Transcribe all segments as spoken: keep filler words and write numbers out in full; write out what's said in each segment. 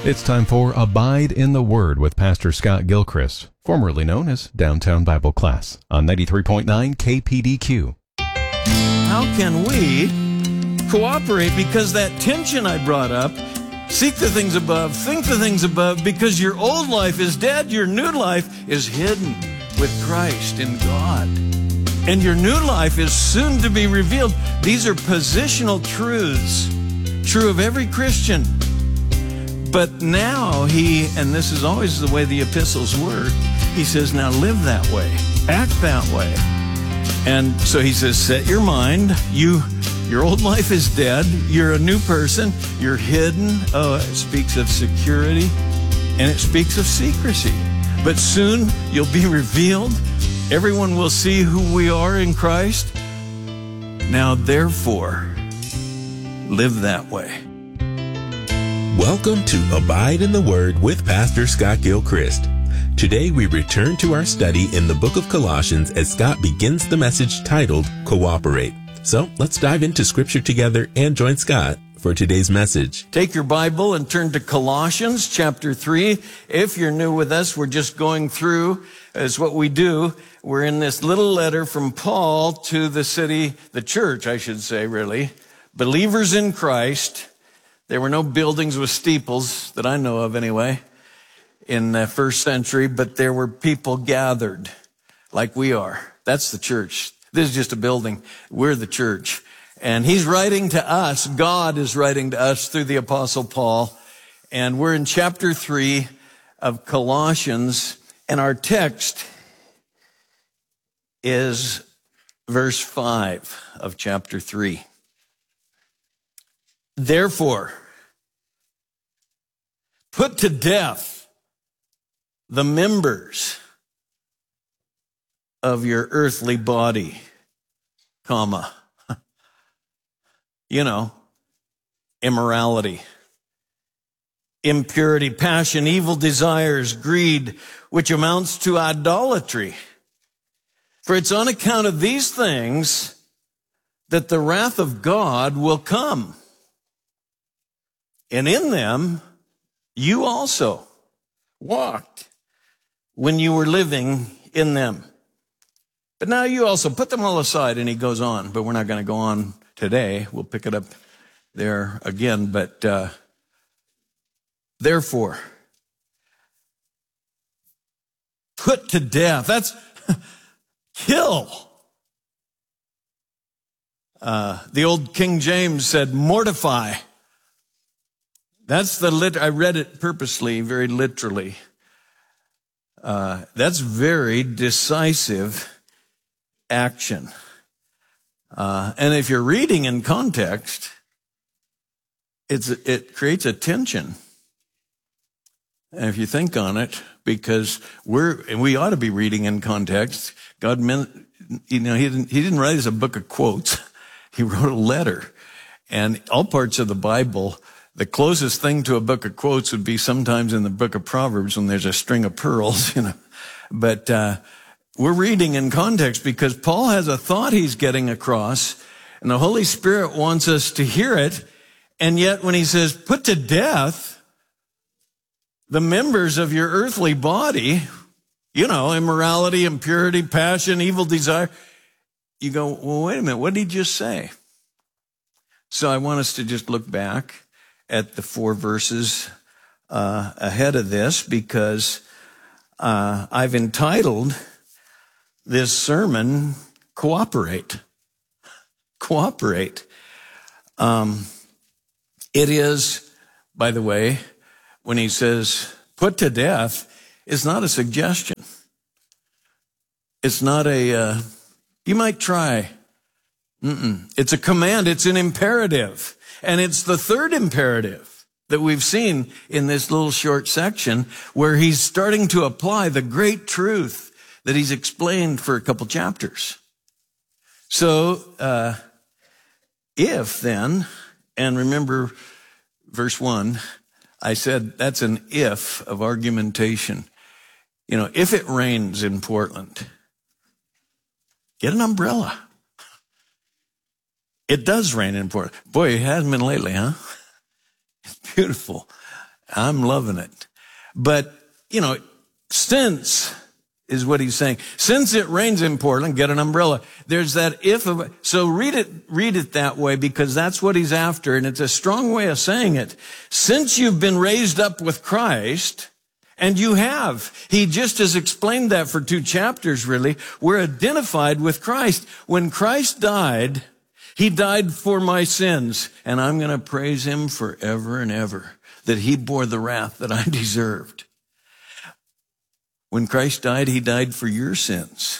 It's time for Abide in the Word with Pastor Scott Gilchrist, formerly known as Downtown Bible Class, on ninety-three point nine K P D Q. How can we cooperate? Because that tension I brought up, seek the things above, think the things above, because your old life is dead, your new life is hidden with Christ in God. And your new life is soon to be revealed. These are positional truths, true of every Christian. But now he, and this is always the way the epistles work, he says, now live that way, act that way. And so he says, set your mind. You, your old life is dead. You're a new person. You're hidden. Oh, it speaks of security and it speaks of secrecy. But soon you'll be revealed. Everyone will see who we are in Christ. Now, therefore, live that way. Welcome to Abide in the Word with Pastor Scott Gilchrist. Today we return to our study in the book of Colossians as Scott begins the message titled Cooperate. So let's dive into Scripture together and join Scott for today's message. Take your Bible and turn to Colossians chapter three. If you're new with us, we're just going through, as what we do. We're in this little letter from Paul to the city, the church, I should say, really. Believers in Christ. There were no buildings with steeples that I know of anyway in the first century, but there were people gathered like we are. That's the church. This is just a building. We're the church. And he's writing to us. God is writing to us through the Apostle Paul. And we're in chapter three of Colossians. And our text is verse five of chapter three. Therefore, put to death the members of your earthly body, comma, you know, immorality, impurity, passion, evil desires, greed, which amounts to idolatry. For it's on account of these things that the wrath of God will come. And in them, you also walked when you were living in them. But now you also put them all aside, and he goes on. But we're not going to go on today. We'll pick it up there again. But uh, therefore, put to death. That's kill. Uh, the old King James said, mortify. That's the lit. I read it purposely, very literally. Uh, that's very decisive action. Uh, and if you're reading in context, it's it creates a tension. And if you think on it, because we're and we ought to be reading in context. God meant, you know, he didn't he didn't write as a book of quotes. He wrote a letter, and all parts of the Bible. The closest thing to a book of quotes would be sometimes in the book of Proverbs when there's a string of pearls, you know. But uh, we're reading in context because Paul has a thought he's getting across, and the Holy Spirit wants us to hear it. And yet when he says, put to death the members of your earthly body, you know, immorality, impurity, passion, evil desire, you go, well, wait a minute, what did he just say? So I want us to just look back at the four verses uh, ahead of this, because uh, I've entitled this sermon, Cooperate. Cooperate. Um, it is, by the way, when he says, put to death, it's not a suggestion. It's not a, uh, you might try. Mm-mm. It's a command. It's an imperative. And it's the third imperative that we've seen in this little short section where he's starting to apply the great truth that he's explained for a couple chapters. So, uh, if then, and remember verse one, I said that's an if of argumentation. You know, if it rains in Portland, get an umbrella. It does rain in Portland. Boy, it hasn't been lately, huh? It's beautiful. I'm loving it. But, you know, since is what he's saying. Since it rains in Portland, get an umbrella. There's that if of, so read it, read it that way, because that's what he's after. And it's a strong way of saying it. Since you've been raised up with Christ, and you have, he just has explained that for two chapters, really. We're identified with Christ. When Christ died, he died for my sins, and I'm going to praise him forever and ever that he bore the wrath that I deserved. When Christ died, he died for your sins.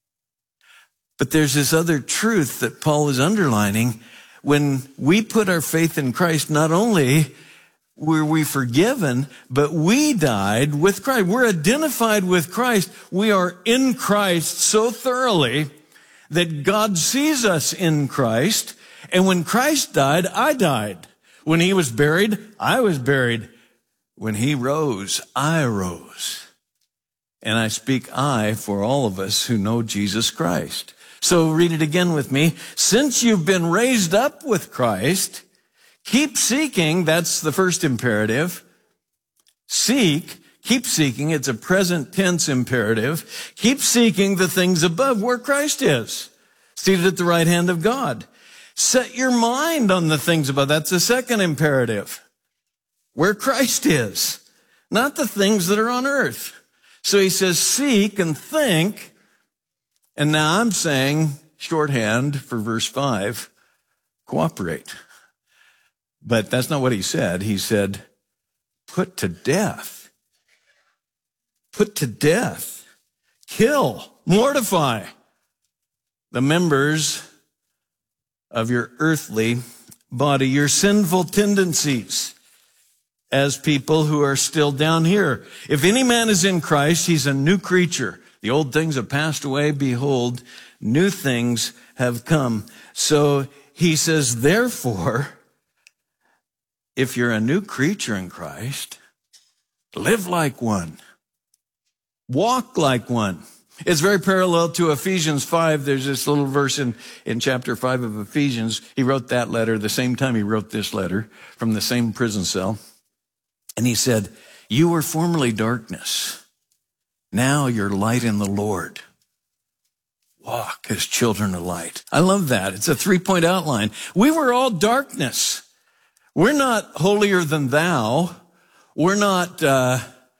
But there's this other truth that Paul is underlining. When we put our faith in Christ, not only were we forgiven, but we died with Christ. We're identified with Christ. We are in Christ so thoroughly that God sees us in Christ. And when Christ died, I died. When he was buried, I was buried. When he rose, I rose. And I speak I for all of us who know Jesus Christ. So read it again with me. Since you've been raised up with Christ, keep seeking. That's the first imperative. Seek. Keep seeking. It's a present tense imperative. Keep seeking the things above where Christ is, seated at the right hand of God. Set your mind on the things above. That's the second imperative. Where Christ is, not the things that are on earth. So he says, seek and think. And now I'm saying, shorthand for verse five, cooperate. But that's not what he said. He said, put to death. Put to death. Kill. Mortify the members of your earthly body, your sinful tendencies, as people who are still down here. If any man is in Christ, he's a new creature. The old things have passed away. Behold, new things have come. So he says, therefore, if you're a new creature in Christ, live like one. Walk like one. It's very parallel to Ephesians five. There's this little verse in, in chapter five of Ephesians. He wrote that letter the same time he wrote this letter from the same prison cell. And he said, you were formerly darkness. Now you're light in the Lord. Walk as children of light. I love that. It's a three-point outline. We were all darkness. We're not holier than thou. We're not, uh,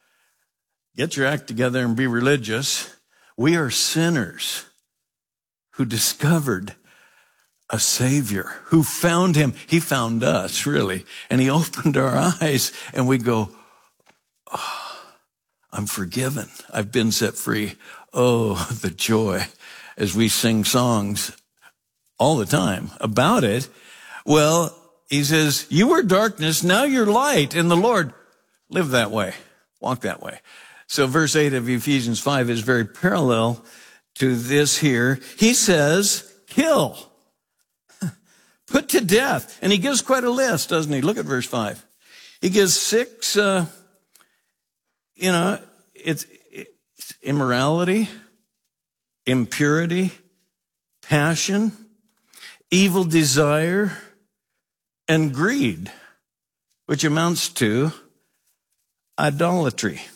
get your act together and be religious. We are sinners who discovered a Savior, who found him. He found us, really. And he opened our eyes and we go, oh, I'm forgiven. I've been set free. Oh, the joy as we sing songs all the time about it. Well, he says, you were darkness. Now you're light in the Lord. Live that way. Walk that way. So verse eight of Ephesians five is very parallel to this here. He says, kill. Put to death. And he gives quite a list, doesn't he? Look at verse five. He gives six, uh, you know, it's, it's immorality, impurity, passion, evil desire, and greed, which amounts to idolatry.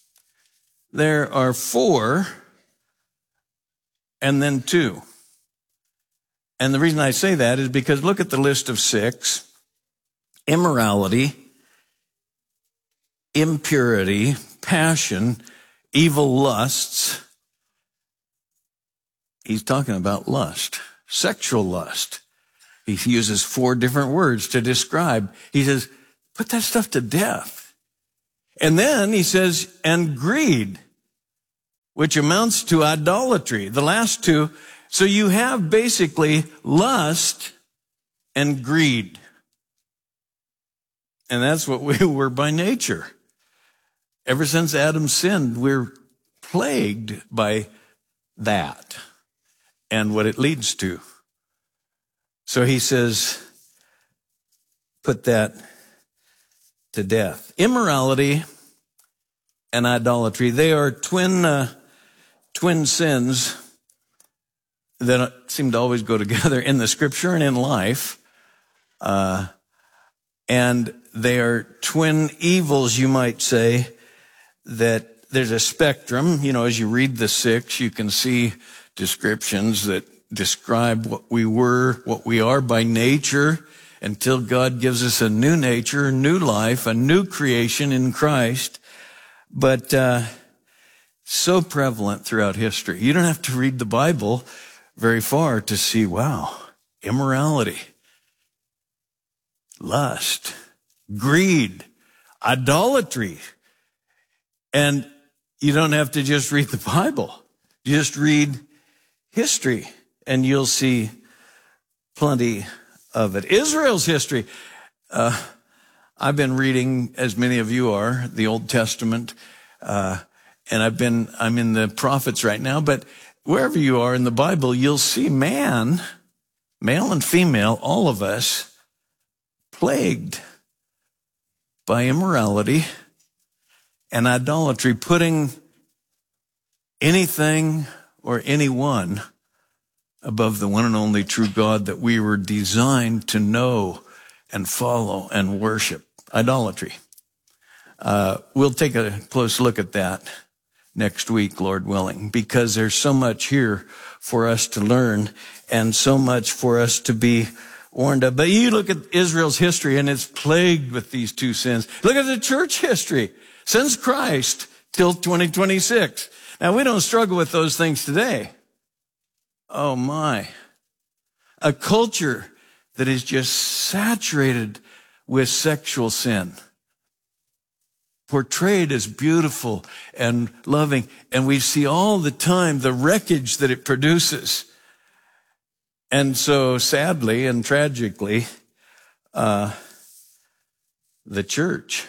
There are four and then two. And the reason I say that is because look at the list of six. Immorality, impurity, passion, evil lusts. He's talking about lust, sexual lust. He uses four different words to describe. He says, put that stuff to death. And then he says, and greed, which amounts to idolatry. The last two. So you have basically lust and greed. And that's what we were by nature. Ever since Adam sinned, we're plagued by that and what it leads to. So he says, put that to death. Immorality and idolatry, they are twin, uh, twin sins that seem to always go together in the scripture and in life. Uh, And they are twin evils, you might say, that there's a spectrum. You know, as you read the six, you can see descriptions that describe what we were, what we are by nature, until God gives us a new nature, a new life, a new creation in Christ. But uh so prevalent throughout history. You don't have to read the Bible very far to see, wow, immorality, lust, greed, idolatry. And you don't have to just read the Bible. Just read history and you'll see plenty of it. Israel's history. Uh, I've been reading, as many of you are, the Old Testament, uh, and I've been, I'm in the prophets right now, but wherever you are in the Bible, you'll see man, male and female, all of us, plagued by immorality and idolatry, putting anything or anyone above the one and only true God that we were designed to know and follow and worship. Idolatry. Uh, we'll take a close look at that next week, Lord willing, because there's so much here for us to learn and so much for us to be warned of. But you look at Israel's history and it's plagued with these two sins. Look at the church history since Christ till twenty twenty-six. Now, we don't struggle with those things today. Oh my. A culture that is just saturated with sexual sin, portrayed as beautiful and loving. And we see all the time the wreckage that it produces. And so sadly and tragically, uh, the church,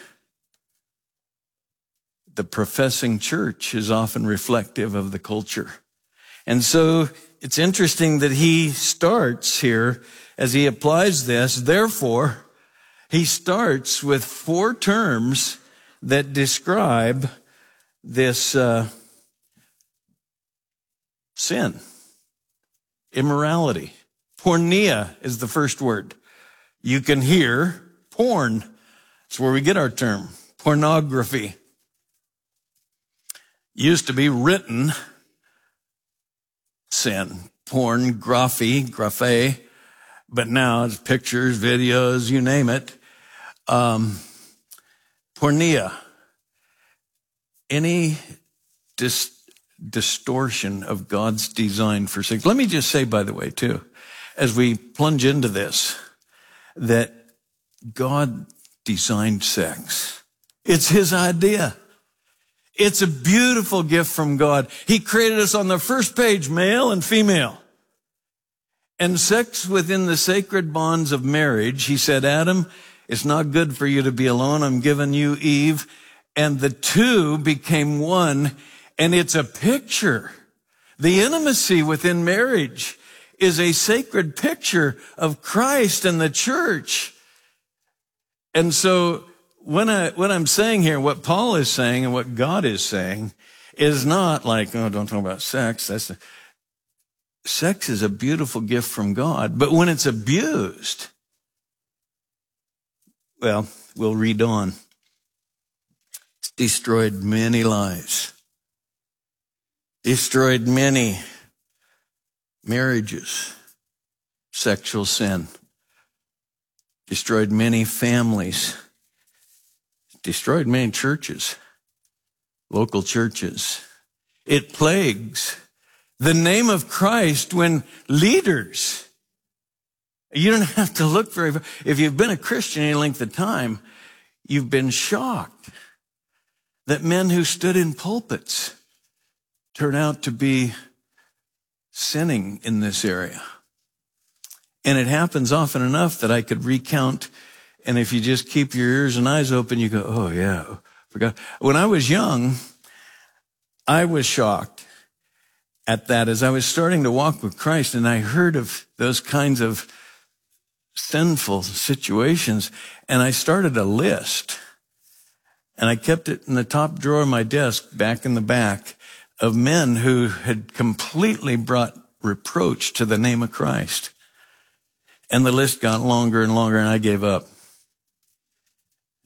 the professing church is often reflective of the culture. And so it's interesting that he starts here as he applies this. Therefore, he starts with four terms that describe this uh, sin, immorality. Porneia is the first word. You can hear porn. That's where we get our term, pornography. Used to be written sin, porn, graphy, graphe, but now it's pictures, videos, you name it. Um, porneia, any dis- distortion of God's design for sex. Let me just say, by the way, too, as we plunge into this, that God designed sex. It's his idea. It's a beautiful gift from God. He created us on the first page, male and female. And sex within the sacred bonds of marriage, he said, Adam, it's not good for you to be alone. I'm giving you Eve. And the two became one. And it's a picture. The intimacy within marriage is a sacred picture of Christ and the church. And so when I, what I'm saying here, what Paul is saying and what God is saying is not like, oh, don't talk about sex. That's a, sex is a beautiful gift from God. But when it's abused, well, we'll read on. It's destroyed many lives. Destroyed many marriages. Sexual sin. Destroyed many families. Destroyed many churches. Local churches. It plagues the name of Christ when leaders, you don't have to look very far. If you've been a Christian any length of time, you've been shocked that men who stood in pulpits turn out to be sinning in this area. And it happens often enough that I could recount, and if you just keep your ears and eyes open, you go, oh yeah, forgot. When I was young, I was shocked at that as I was starting to walk with Christ, and I heard of those kinds of sinful situations, and I started a list, and I kept it in the top drawer of my desk back in the back of men who had completely brought reproach to the name of Christ. And the list got longer and longer, and I gave up.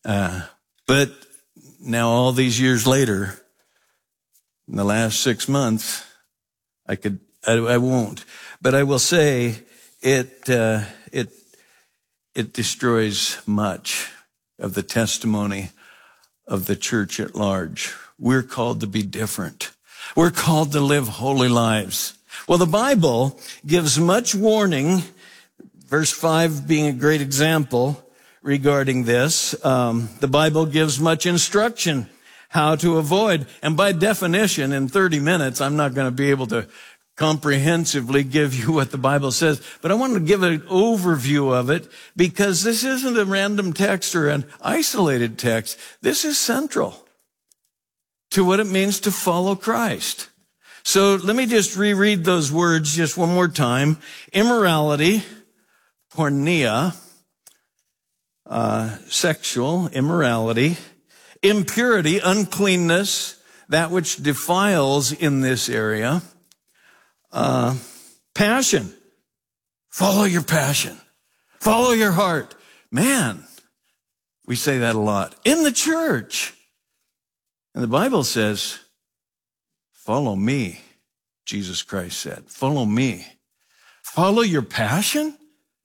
Uh, but now all these years later, in the last six months, I could, I, I won't, but I will say it, uh, it, it destroys much of the testimony of the church at large. We're called to be different. We're called to live holy lives. Well, the Bible gives much warning, verse five being a great example regarding this. Um, the Bible gives much instruction how to avoid. And by definition, in thirty minutes, I'm not going to be able to comprehensively give you what the Bible says, but I wanted to give an overview of it because this isn't a random text or an isolated text. This is central to what it means to follow Christ. So let me just reread those words just one more time. Immorality, porneia, uh, sexual immorality, impurity, uncleanness, that which defiles in this area, uh, passion. Follow your passion. Follow your heart. Man, we say that a lot. In the church. And the Bible says, follow me, Jesus Christ said. Follow me. Follow your passion?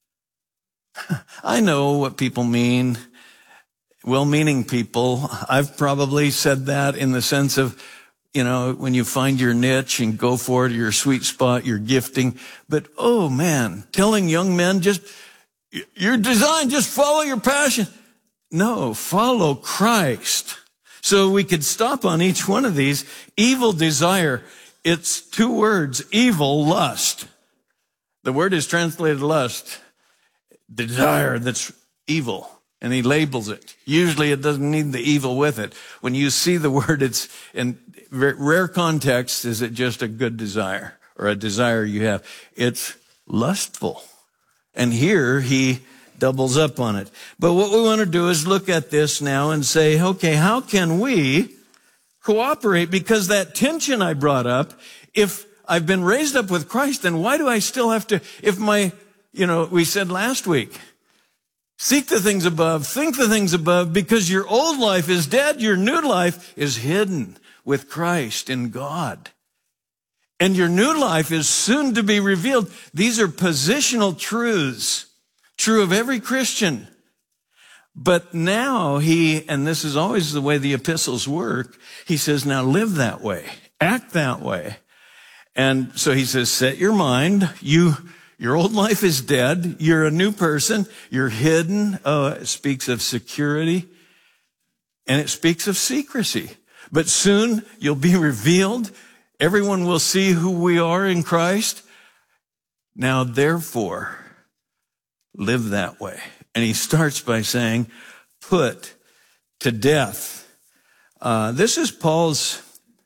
I know what people mean. Well-meaning people. I've probably said that in the sense of, you know, when you find your niche and go for it, your sweet spot, your gifting. But, oh man, telling young men just, you're designed, just follow your passion. No, follow Christ. So we could stop on each one of these. Evil desire. It's two words, evil lust. The word is translated lust. Desire that's evil. And he labels it. Usually it doesn't need the evil with it. When you see the word, it's in rare context, is it just a good desire or a desire you have? It's lustful. And here he doubles up on it. But what we want to do is look at this now and say, okay, how can we cooperate? Because that tension I brought up, if I've been raised up with Christ, then why do I still have to, if my, you know, we said last week, seek the things above, think the things above, because your old life is dead, your new life is hidden with Christ in God. And your new life is soon to be revealed. These are positional truths. True of every Christian. But now he, and this is always the way the epistles work, he says, now live that way. Act that way. And so he says, set your mind. You, your old life is dead. You're a new person. You're hidden. Oh, it speaks of security. And it speaks of secrecy. But soon you'll be revealed. Everyone will see who we are in Christ. Now, therefore, live that way. And he starts by saying, put to death. Uh, this is Paul's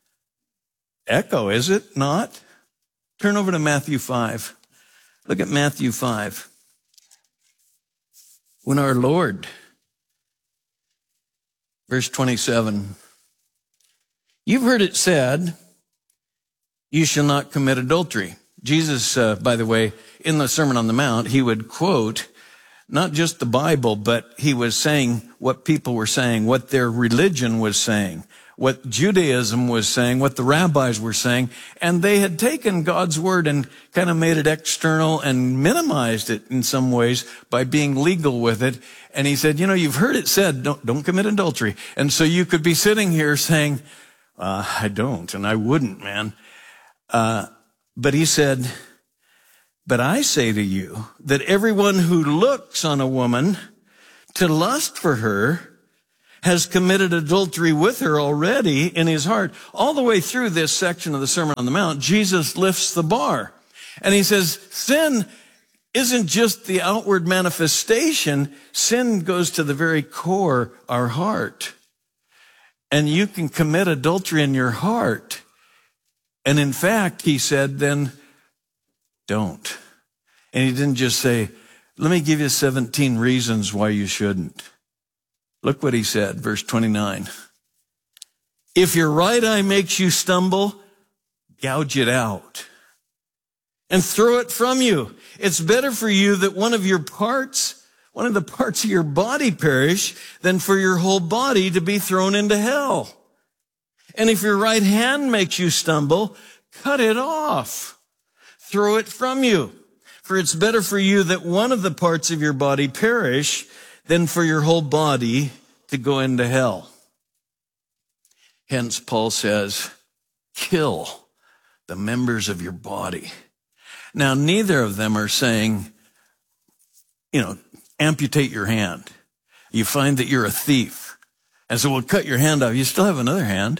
echo, is it not? Turn over to Matthew five. Look at Matthew five. When our Lord, verse twenty-seven, you've heard it said, you shall not commit adultery. Jesus, uh, by the way, in the Sermon on the Mount, he would quote not just the Bible, but he was saying what people were saying, what their religion was saying, what Judaism was saying, what the rabbis were saying. And they had taken God's word and kind of made it external and minimized it in some ways by being legal with it. And he said, you know, you've heard it said, don't, don't commit adultery. And so you could be sitting here saying, uh, I don't, and I wouldn't, man. Uh, but he said, but I say to you that everyone who looks on a woman to lust for her has committed adultery with her already in his heart. All the way through this section of the Sermon on the Mount, Jesus lifts the bar. And he says, sin isn't just the outward manifestation. Sin goes to the very core, our heart. And you can commit adultery in your heart. And in fact, he said, then don't. And he didn't just say, let me give you seventeen reasons why you shouldn't. Look what he said, verse twenty-nine. If your right eye makes you stumble, gouge it out and throw it from you. It's better for you that one of your parts, one of the parts of your body perish than for your whole body to be thrown into hell. And if your right hand makes you stumble, cut it off. Throw it from you. For it's better for you that one of the parts of your body perish than for your whole body to go into hell. Hence, Paul says, kill the members of your body. Now, neither of them are saying, you know, amputate your hand. You find that you're a thief. And so we'll cut your hand off. You still have another hand.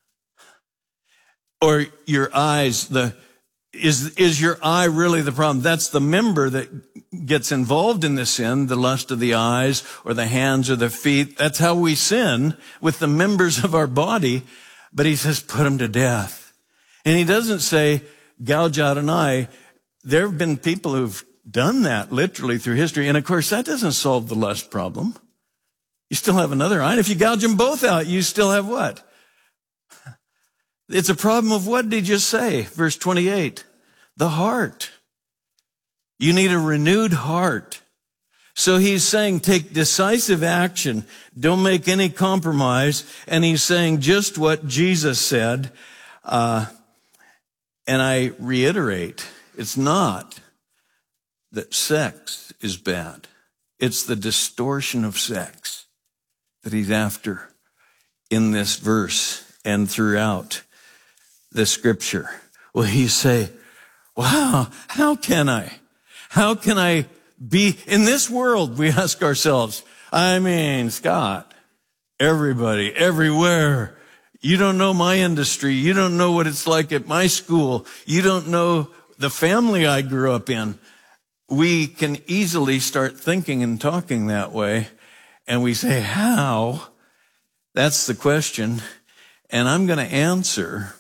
Or your eyes, the, is, is your eye really the problem? That's the member that gets involved in the sin, the lust of the eyes or the hands or the feet. That's how we sin with the members of our body. But he says, put them to death. And he doesn't say, gouge out an eye. There have been people who've done that literally through history. And of course, that doesn't solve the lust problem. You still have another eye. And if you gouge them both out, you still have what? It's a problem of what did he just say? Verse twenty-eight, the heart. You need a renewed heart. So he's saying take decisive action. Don't make any compromise. And he's saying just what Jesus said. Uh, and I reiterate, it's not that sex is bad. It's the distortion of sex that he's after in this verse and throughout the scripture. Well, he say, wow, how can I? How can I be in this world? We ask ourselves, I mean, Scott, everybody, everywhere. You don't know my industry. You don't know what it's like at my school. You don't know the family I grew up in. We can easily start thinking and talking that way. And we say, how? That's the question. And I'm going to answer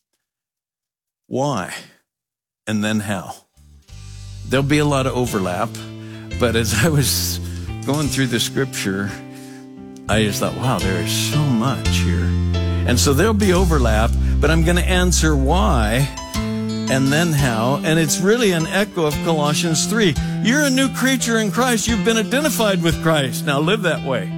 why and then how. There'll be a lot of overlap, but as I was going through the scripture, I just thought, wow, there is so much here. And so there'll be overlap, but I'm going to answer why and then how. And it's really an echo of Colossians three. You're a new creature in Christ. You've been identified with Christ. Now live that way.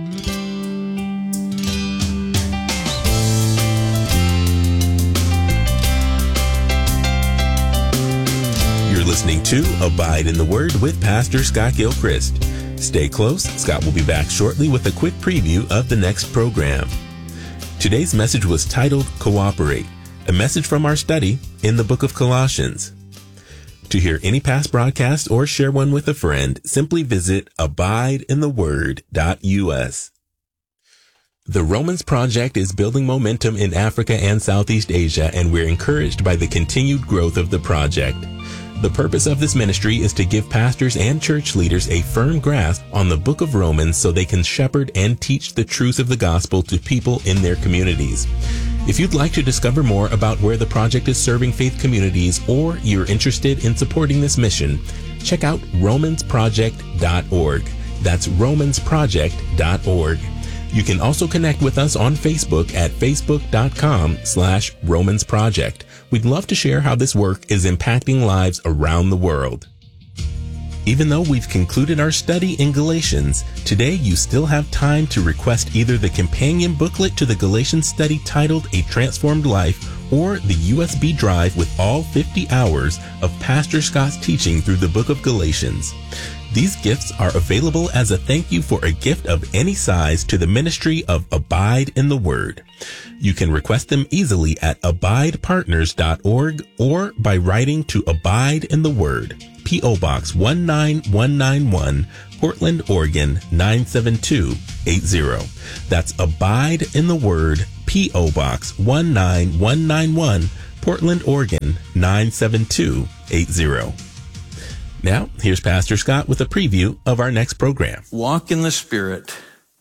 Listening to Abide in the Word with Pastor Scott Gilchrist. Stay close. Scott will be back shortly with a quick preview of the next program. Today's message was titled Cooperate, a message from our study in the book of Colossians. To hear any past broadcast or share one with a friend, simply visit abide in the word dot U S. The Romans Project is building momentum in Africa and Southeast Asia, and we're encouraged by the continued growth of the project. The purpose of this ministry is to give pastors and church leaders a firm grasp on the book of Romans so they can shepherd and teach the truth of the gospel to people in their communities. If you'd like to discover more about where the project is serving faith communities, or you're interested in supporting this mission, check out romans project dot org. That's romans project dot org. You can also connect with us on Facebook at facebook.com slash Romans Project. We'd love to share how this work is impacting lives around the world. Even though we've concluded our study in Galatians, today you still have time to request either the companion booklet to the Galatians study titled A Transformed Life, or the U S B drive with all fifty hours of Pastor Scott's teaching through the book of Galatians. These gifts are available as a thank you for a gift of any size to the ministry of Abide in the Word. You can request them easily at abide partners dot org or by writing to Abide in the Word, P O Box one nine one nine one, Portland, Oregon nine seven two eight zero. That's Abide in the Word, P O Box one nine one nine one, Portland, Oregon nine seven two eight zero. Now, here's Pastor Scott with a preview of our next program. Walk in the Spirit.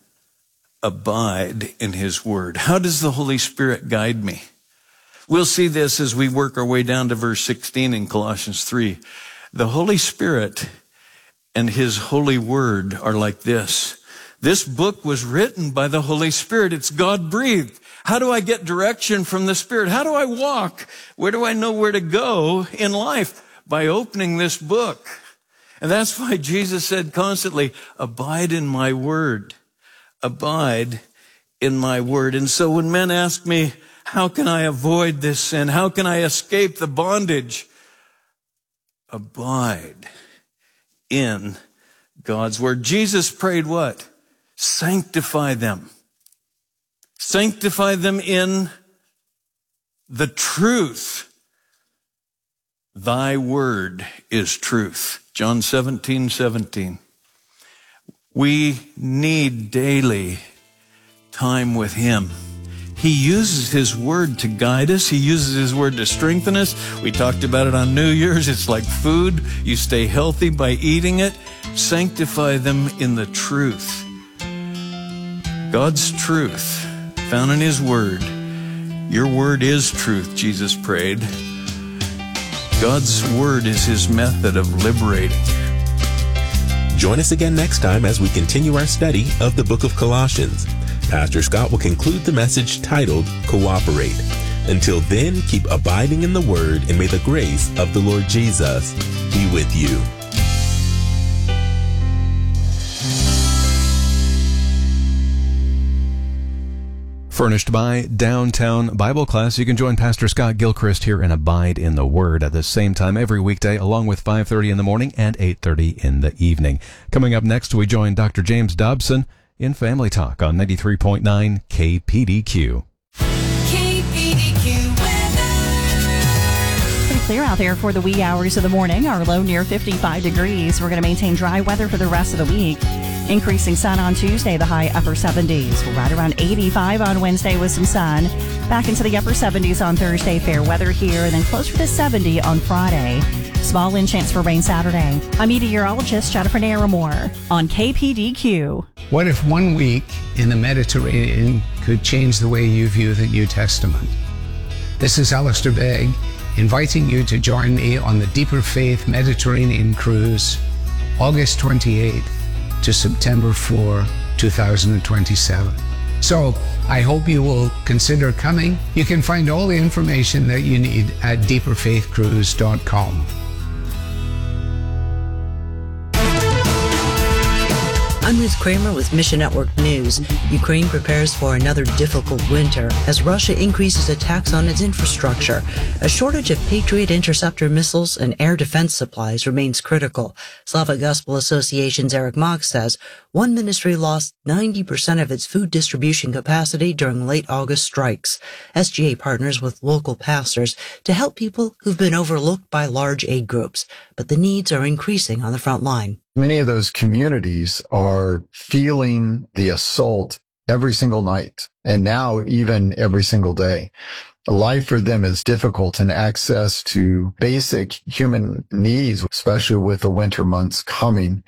Abide in His Word. How does the Holy Spirit guide me? We'll see this as we work our way down to verse sixteen in Colossians three. The Holy Spirit and His holy word are like this. This book was written by the Holy Spirit. It's God-breathed. How do I get direction from the Spirit? How do I walk? Where do I know where to go in life? By opening this book. And that's why Jesus said constantly, abide in my word. Abide in my word. And so when men ask me, how can I avoid this sin? How can I escape the bondage? Abide in God's word. Jesus prayed what? Sanctify them. Sanctify them in the truth. Thy word is truth. John seventeen seventeen. We need daily time with him. He uses his word to guide us. He uses his word to strengthen us. We talked about it on New Year's. It's like food. You stay healthy by eating it. Sanctify them in the truth. God's truth found in his word. Your word is truth, Jesus prayed. God's word is his method of liberating. Join us again next time as we continue our study of the book of Colossians. Pastor Scott will conclude the message titled Cooperate. Until then, keep abiding in the word, and may the grace of the Lord Jesus be with you. Furnished by Downtown Bible Class. You can join Pastor Scott Gilchrist here and Abide in the Word at the same time every weekday, along with five thirty in the morning and eight thirty in the evening. Coming up next, we join Doctor James Dobson in Family Talk on ninety-three point nine K P D Q. K P D Q weather. Pretty clear out there for the wee hours of the morning. Our low near fifty-five degrees. We're going to maintain dry weather for the rest of the week. Increasing sun on Tuesday, the high upper seventies. We're right around eighty-five on Wednesday with some sun. Back into the upper seventies on Thursday, fair weather here, and then closer to seventy on Friday. Small wind chance for rain Saturday. I'm meteorologist Jennifer Naramore on K P D Q. What if one week in the Mediterranean could change the way you view the New Testament? This is Alistair Begg, inviting you to join me on the Deeper Faith Mediterranean Cruise, August twenty-eighth to September fourth, two thousand twenty-seven. So I hope you will consider coming. You can find all the information that you need at deeper faith cruise dot com. I'm Ruth Kramer with Mission Network News. Ukraine prepares for another difficult winter as Russia increases attacks on its infrastructure. A shortage of Patriot interceptor missiles and air defense supplies remains critical. Slavic Gospel Association's Eric Mock says one ministry lost ninety percent of its food distribution capacity during late August strikes. S G A partners with local pastors to help people who've been overlooked by large aid groups, but the needs are increasing on the front line. Many of those communities are feeling the assault every single night, and now even every single day. Life for them is difficult, and access to basic human needs, especially with the winter months coming,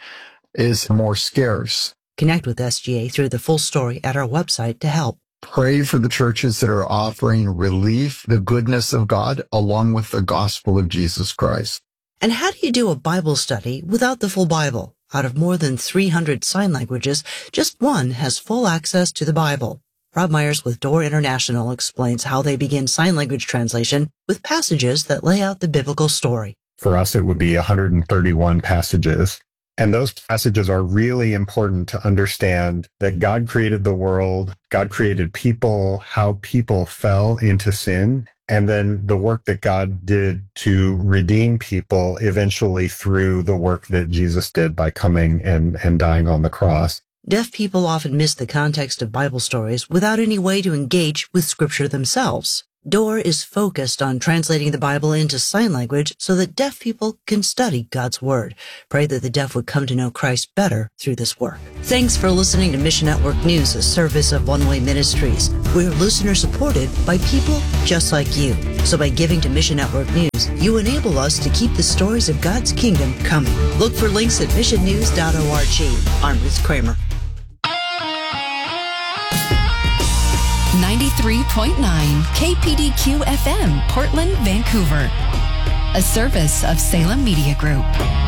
is more scarce. Connect with S G A through the full story at our website to help. Pray for the churches that are offering relief, the goodness of God, along with the gospel of Jesus Christ. And how do you do a Bible study without the full Bible? Out of more than three hundred sign languages, just one has full access to the Bible. Rob Myers with Door International explains how they begin sign language translation with passages that lay out the biblical story. For us, it would be one hundred thirty-one passages. And those passages are really important to understand that God created the world, God created people, how people fell into sin, and then the work that God did to redeem people eventually through the work that Jesus did by coming and, and dying on the cross. Deaf people often miss the context of Bible stories without any way to engage with Scripture themselves. Door is focused on translating the Bible into sign language so that deaf people can study God's Word. Pray that the deaf would come to know Christ better through this work. Thanks for listening to Mission Network News, a service of One Way Ministries. We're listener supported by people just like you. So by giving to Mission Network News, you enable us to keep the stories of God's kingdom coming. Look for links at mission news dot org. I'm Ruth Kramer. ninety-three point nine K P D Q F M, Portland, Vancouver. A service of Salem Media Group.